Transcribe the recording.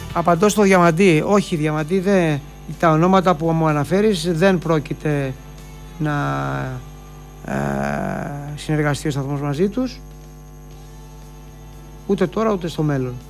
Απαντώ στο Διαμαντή. Όχι, Διαμαντή, τα ονόματα που μου αναφέρεις δεν πρόκειται να συνεργαστεί ο σταθμός μαζί τους, ούτε τώρα ούτε στο μέλλον.